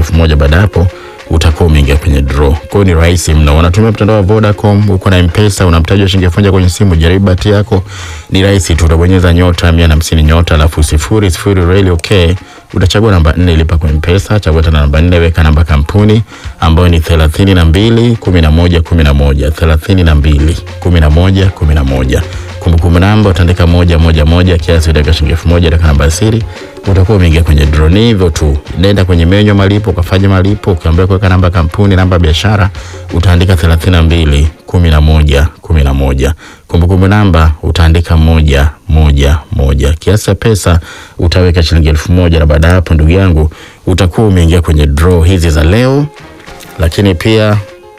1000. Baada hapo utakuwa umeingia kwenye draw. Kwa hiyo ni rahisi mno. Unatumia mtandao wa Vodacom, uko na M-Pesa, unamtaja shilingi 1000 kwenye simu, jaribu bahati yako. Ni rahisi tu, utabonyeza nyota 150 nyota alafu 00 really okay. Utachagua namba 4 lipa kwa M-Pesa, chagua tena namba 4 weka namba kampuni ambayo ni 32 11 11 32 11 11. Kumbukumbu namba utaandika 111, kiasi utaweka shilingi 1000, weka namba siri, utakuwa umeingia kwenye draw. Ni hivyo tu. Nenda kwenye menyu malipo, ukafanya malipo, ukiambiwa kuweka namba kampuni, namba biashara, utaandika 32 11 11. Kumbukumbu namba utaandika 111. Kiasi cha pesa utaweka shilingi 1000, na baada hapo ndugu yangu utakuwa umeingia kwenye draw hizi za leo. Lakini pia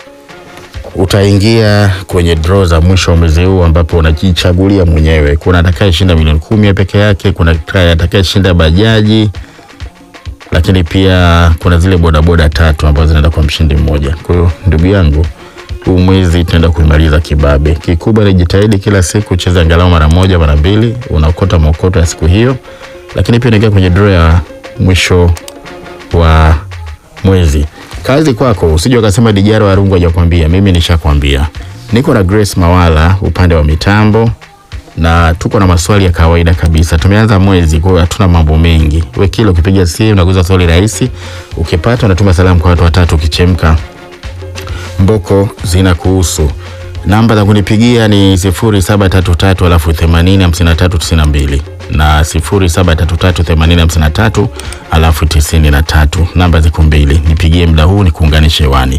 utaingia kwenye draw za mwisho wa mwezi huu ambapo unajichagulia mwenyewe. Kuna atakayeshinda milioni 10 peke yake, kuna atakayeshinda bajaji, lakini pia kuna zile bodaboda 3 ambazo zinaenda kwa mshindi mmoja. Kwa hiyo ndugu yangu, huu mwezi tutaenda kuimaliza kibabe. Kikubwa ni jitahidi kila siku cheza angalau mara 1 mara 2, unaokota maokoto ya siku hiyo. Lakini pia unaingia kwenye draw ya mwisho wa mwezi. Kazi kwako, usije ukasema Dijaro Arungu hajakwambia. Mimi nishakwambia. Niko na Grace Mawala upande wa mitambo na tuko na maswali ya kawaida kabisa. Tumeanza mwezi, kwa hiyo hatuna mambo mengi. Wewe kile ukipiga simu unaguza swali rahisi, ukipata unatuma salamu kwa watu watatu, ukichemka mboko zinakuhusu. Namba za kunipigia ni 0733 alafu 80 53 92 na 0733 80 53 alafu 93. Namba ziko mbili. Nipigie muda huu nikuunganishe hewani.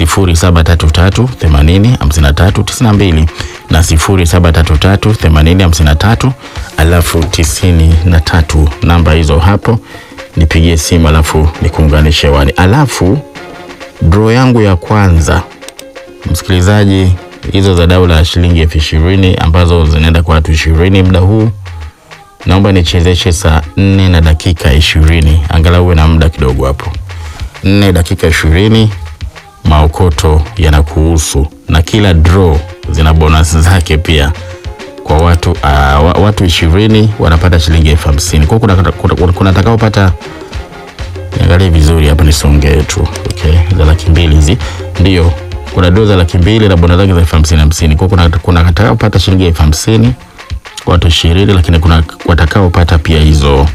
0733 80 53 92 na 0733 80 53 alafu 93. Namba hizo hapo. Nipigie simu alafu nikuunganishe hewani. Alafu draw yangu ya kwanza, msikilizaji, hizo za dau la shilingi 20,000 ambazo zinaenda kwa watu 20 muda huu. Naomba nichezeshe saa 4 na dakika 20. Angalau uwe na muda kidogo hapo. 4 dakika 20 maokoto yanakuhusu, na kila draw zina bonus zake pia. Kwa watu 20 wanapata shilingi 50,000. Kwa kuna atakaopata, niangalie vizuri hapa nisongee tu. Okay, za 200,000 hizi. Ndio. Kuna draw za 200,000 na bonus zake za 50,000. Kwa kuna atakaopata shilingi 50,000 kwa watu 20, lakini kuna watakaopata pia hizo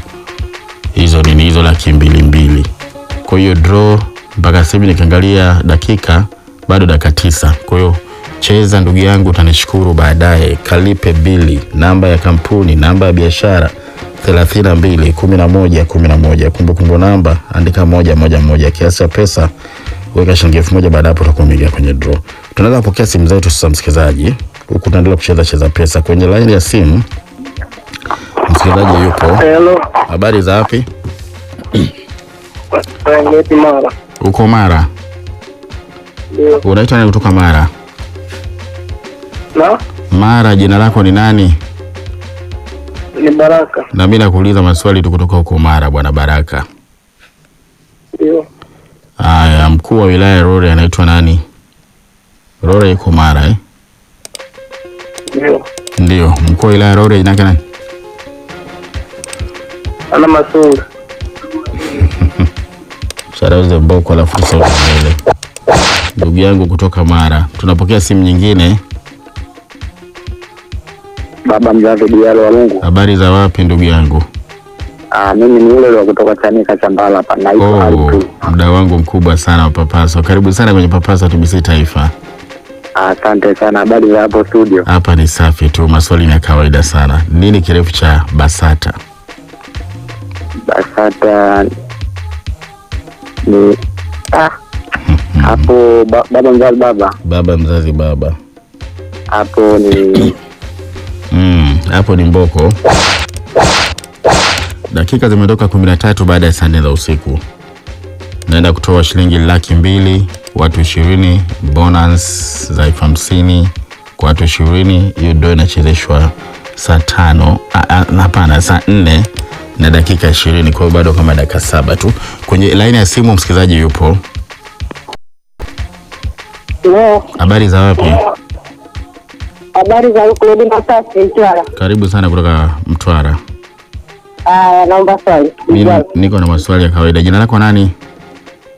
200,000. Kwa hiyo draw mpaka sasa nikiangalia dakika bado dakika 9. Kwa hiyo cheza ndugu yangu, utanishukuru baadaye. Kalipe bili, namba ya kampuni, namba ya biashara 32 11 11. Kumbukumbu namba andika 111. Kiasi cha pesa weka shilingi 1000. Baada hapo utakuwa umeingia kwenye draw. Tunaweza kupokea simu zetu sasa msikilizaji. Huku tunaendelea kucheza pesa kwenye line ya simu. Msikilizaji yupo. Hello. Habari za wapi? Mara. Uko Mara? Ndio. Unaitwa nani kutoka Mara? Na? Mara, jina lako ni nani? Ni Baraka. Na mimi nakuuliza maswali tu kutoka huko Mara, bwana Baraka. Ndio. Aya, mkuu wa wilaya Rore anaitwa nani? Rore yuko Mara Ndio. Ndio, mkuu wa wilaya Rore jina nani? Ana Masunga. Charauze mboko alafu sauti mbele. Ndugu yangu kutoka Mara. Tunapokea simu nyingine. Baba mzazi Dijaro Arungu. Habari za wapi ndugu yangu? Mimi ni yule wa kutoka Chanika Chambala hapa, naitwa Alitu. Mda wangu mkubwa sana wa Papaso. Karibu sana kwenye Papaso TBC Taifa. Asante sana. Habari za hapo studio? Hapa ni safi tu, maswali ni ya kawaida sana. Nini kirefu cha BASATA? BASATA ni hapo baba mzazi baba. Baba mzazi baba. Hapo ni hapo ni mboko. Dakika zimetoka 13 baada ya saa 4 za usiku. Naenda kutoa shilingi 200,000 watu 20, bonus za 50,000 kwa watu 20. Hiyo ndio inachezeshwa saa 5, hapana saa 4 na dakika 20. Kwa hiyo bado kama dakika 7 tu. Kwenye line ya simu msikilizaji yupo. Hello. Habari za wapi? Habari za huko ni Masasi Mtwara. Karibu sana kutoka Mtwara. Naomba swali. Mimi niko na maswali ya kawaida. Jina lako nani?